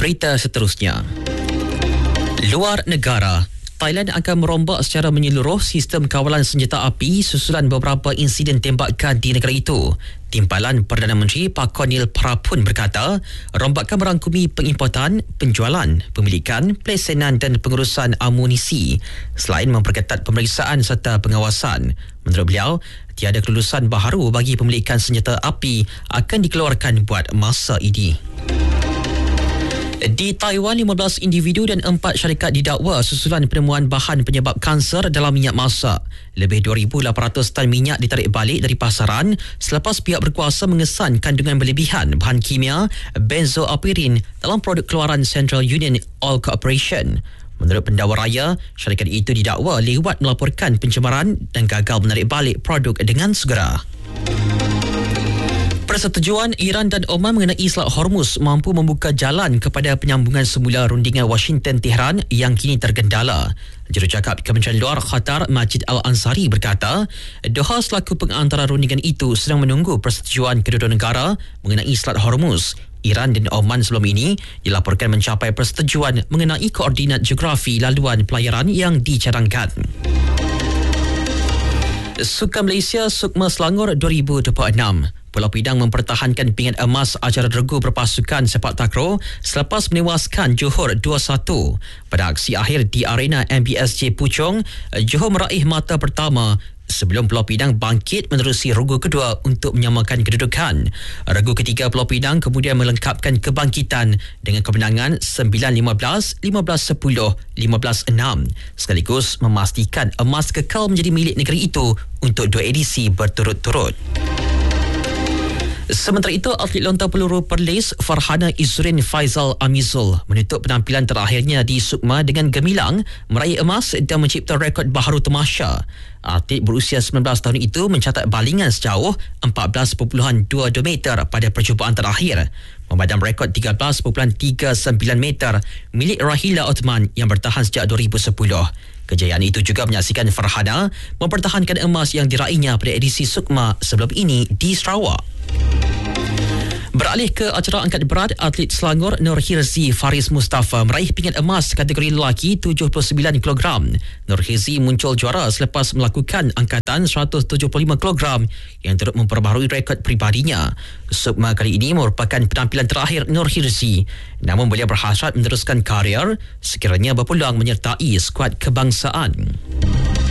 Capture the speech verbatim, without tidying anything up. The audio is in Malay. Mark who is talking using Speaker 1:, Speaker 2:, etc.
Speaker 1: Berita seterusnya. Luar negara, Thailand akan merombak secara menyeluruh sistem kawalan senjata api susulan beberapa insiden tembakan di negara itu. Timpalan Perdana Menteri Pakonil Prapun berkata, rombakan merangkumi pengimportan, penjualan, pemilikan, pelesenan dan pengurusan amunisi selain memperketat pemeriksaan serta pengawasan. Menurut beliau, tiada kelulusan baharu bagi pemilikan senjata api akan dikeluarkan buat masa ini. Di Taiwan, lima belas individu dan empat syarikat didakwa susulan penemuan bahan penyebab kanser dalam minyak masak. Lebih dua ribu lapan ratus tan minyak ditarik balik dari pasaran selepas pihak berkuasa mengesan kandungan berlebihan bahan kimia benzoapirin dalam produk keluaran Central Union Oil Corporation. Menurut pendakwa raya, syarikat itu didakwa lewat melaporkan pencemaran dan gagal menarik balik produk dengan segera. Persetujuan Iran dan Oman mengenai Selat Hormuz mampu membuka jalan kepada penyambungan semula rundingan Washington-Tehran yang kini tergendala. Jurucakap Kementerian Luar Qatar Majid Al-Ansari berkata, Doha selaku pengantara rundingan itu sedang menunggu persetujuan kedua-dua negara mengenai Selat Hormuz. Iran dan Oman sebelum ini dilaporkan mencapai persetujuan mengenai koordinat geografi laluan pelayaran yang dicadangkan. Sukan Malaysia Sukma Selangor dua ribu dua puluh enam. Pulau Pinang mempertahankan pingat emas acara regu berpasukan sepak takraw selepas menewaskan Johor dua satu. Pada aksi akhir di arena M B S J Puchong, Johor meraih mata pertama sebelum Pulau Pinang bangkit menerusi regu kedua untuk menyamakan kedudukan. Regu ketiga Pulau Pinang kemudian melengkapkan kebangkitan dengan kemenangan sembilan lima belas, lima belas sepuluh, lima belas enam sekaligus memastikan emas kekal menjadi milik negeri itu untuk dua edisi berturut-turut. Sementara itu, atlet lontar peluru Perlis Farhana Izzurin Faizal Amizul menutup penampilan terakhirnya di Sukma dengan gemilang meraih emas dan mencipta rekod baharu tamasya. Atlet berusia sembilan belas tahun itu mencatat balingan sejauh empat belas perpuluhan dua dua meter pada percubaan terakhir, memadam rekod tiga belas perpuluhan tiga sembilan meter milik Rahila Othman yang bertahan sejak dua ribu sepuluh. Kejayaan itu juga menyaksikan Farhana mempertahankan emas yang diraihnya pada edisi Sukma sebelum ini di Sarawak. Beralih ke acara angkat berat, atlet Selangor Nur Hirzi Faris Mustafa meraih pingat emas kategori lelaki tujuh puluh sembilan kilogram. Nur Hirzi muncul juara selepas melakukan angkatan seratus tujuh puluh lima kilogram yang turut memperbaharui rekod peribadinya. Sukma kali ini merupakan penampilan terakhir Nur Hirzi. Namun beliau berhasrat meneruskan karier sekiranya berpeluang menyertai skuad kebangsaan.